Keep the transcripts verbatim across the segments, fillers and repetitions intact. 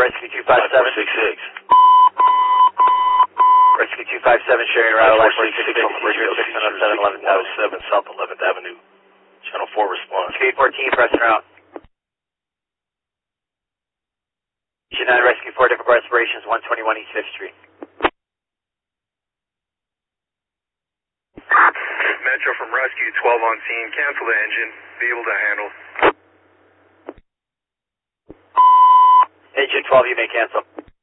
Rescue two five seven. six six. Rescue two five seven, sharing route line four six six, Radio six one seven, eleventh Avenue. seven South eleventh Avenue. Channel four response. Speed fourteen, pressing route. G nine, Rescue four, different respirations, one twenty-one East fifth Street. Metro from Rescue, twelve on scene, cancel the engine, be able to handle. Engine twelve, you may cancel.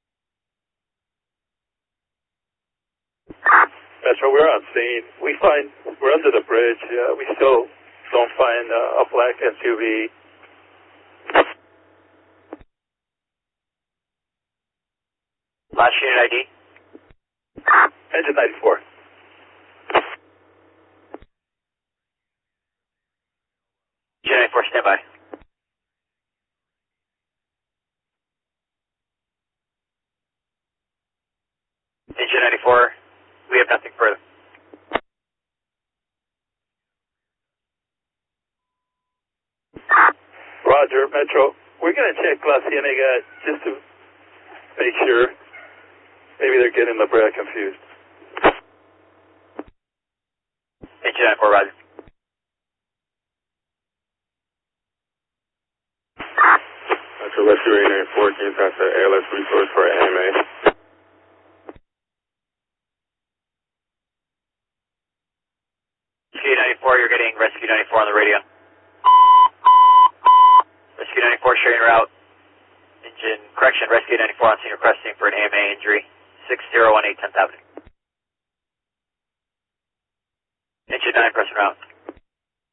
Metro, we're on scene. We find, we're under the bridge. Uh, we still don't find uh, a black S U V. Last unit I D. Engine ninety-four. Engine ninety-four, stand by. Engine ninety-four, we have nothing further. Roger, Metro. We're going to check La Cienega just to make sure. Maybe they're getting La Brea confused. Engine ninety-four, roger. Metro, Rescue eight ninety-four, can you pass the A L S resource for A M A? Rescue ninety-four, you're getting Rescue ninety-four on the radio. Rescue ninety-four, sharing route. Engine, correction, Rescue ninety-four on scene requesting for an A M A injury. six zero one eight tenth Avenue. Engine nine, pressing route.